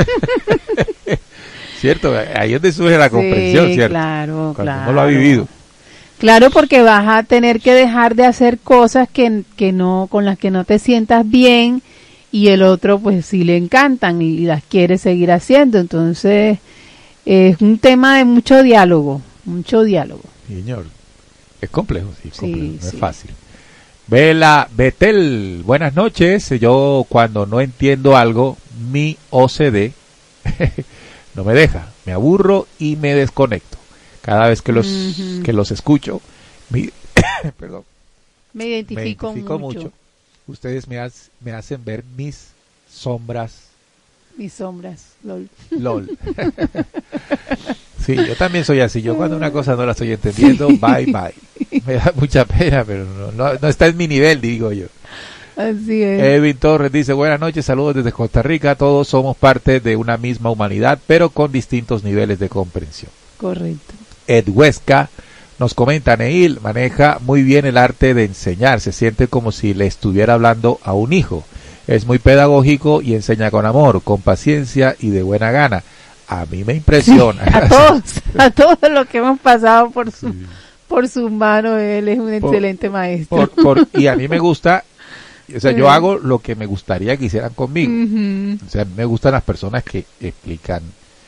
¿Cierto? Ahí es donde surge la comprensión, sí, ¿cierto? Claro, Cuando claro. uno lo ha vivido. Claro, porque vas a tener que dejar de hacer cosas que, que no, con las que no te sientas bien, y el otro pues sí le encantan y las quiere seguir haciendo. Entonces es un tema de mucho diálogo, mucho diálogo. Señor, es complejo, sí, es complejo, sí, no sí. es fácil. Vela Betel, buenas noches. Yo cuando no entiendo algo, mi O C D no me deja, me aburro y me desconecto. Cada vez que los uh-huh. que los escucho, me, perdón, me identifico, me identifico mucho. mucho. Ustedes me, has, me hacen ver mis sombras. Mis sombras, lol. Lol. Sí, yo también soy así. Yo cuando una cosa no la estoy entendiendo, sí. bye, bye. Me da mucha pena, pero no, no, no está en mi nivel, digo yo. Así es. Edwin Torres dice, buenas noches, saludos desde Costa Rica. Todos somos parte de una misma humanidad, pero con distintos niveles de comprensión. Correcto. Ed Huesca nos comenta, Neil maneja muy bien el arte de enseñar. Se siente como si le estuviera hablando a un hijo. Es muy pedagógico y enseña con amor, con paciencia y de buena gana. A mí me impresiona. Sí, a todos, a todos los que hemos pasado por su, sí. por sus manos, él es un por, excelente maestro. Por, por, y a mí me gusta, o sea, sí. yo hago lo que me gustaría que hicieran conmigo. Uh-huh. O sea, me gustan las personas que explican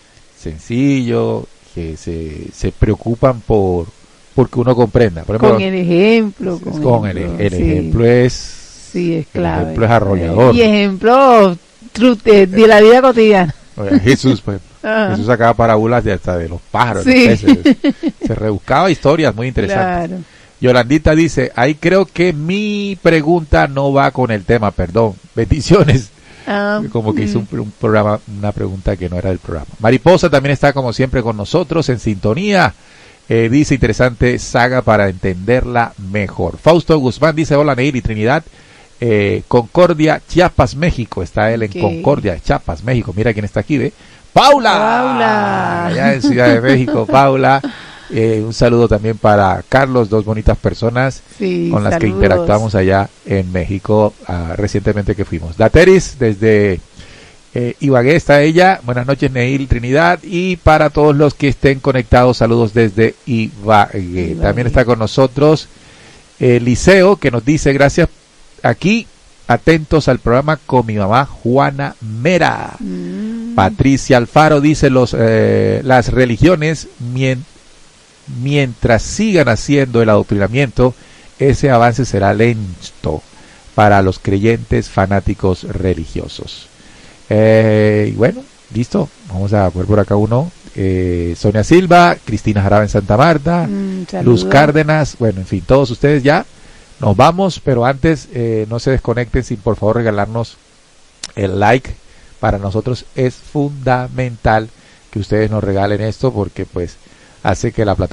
sencillo, que se, se preocupan por porque uno comprenda. Por ejemplo, con el ejemplo. Con, con el, el, el sí. ejemplo es... Sí, es clave. El ejemplo es arrollador. Y ejemplo de, de la vida cotidiana. Oye, Jesús, pues, uh-huh. Jesús sacaba parábolas de hasta de los pájaros, sí. los peces. Se rebuscaba historias muy interesantes. Claro. Yolandita dice, ahí creo que mi pregunta no va con el tema, perdón. Bendiciones. Um, como que hizo un, un programa, una pregunta que no era del programa. Mariposa también está como siempre con nosotros en sintonía. Eh, dice, interesante saga para entenderla mejor. Fausto Guzmán dice, hola Neil y Trinidad. Eh, Concordia, Chiapas, México. Está él en okay. Concordia, Chiapas, México. Mira quién está aquí, ¿ve? ¡Paula! ¡Paula! Allá en Ciudad de México, Paula. Eh, un saludo también para Carlos, dos bonitas personas sí, con las saludos. que interactuamos allá en México uh, recientemente que fuimos. Dateris, desde eh, Ibagué está ella. Buenas noches, Neil, Trinidad. Y para todos los que estén conectados, saludos desde Ibagué. Ibagué. También está con nosotros Eliseo, que nos dice, gracias, aquí atentos al programa con mi mamá Juana Mera. Mm. Patricia Alfaro dice, los eh, las religiones mien, mientras sigan haciendo el adoctrinamiento, ese avance será lento para los creyentes fanáticos religiosos. Eh, y bueno, listo, vamos a poner por acá uno. Eh, Sonia Silva, Cristina Jaraba en Santa Marta, mm, Luz Cárdenas, bueno, en fin, todos ustedes ya Nos vamos, pero antes eh, no se desconecten sin por favor regalarnos el like. Para nosotros es fundamental que ustedes nos regalen esto porque pues hace que la plataforma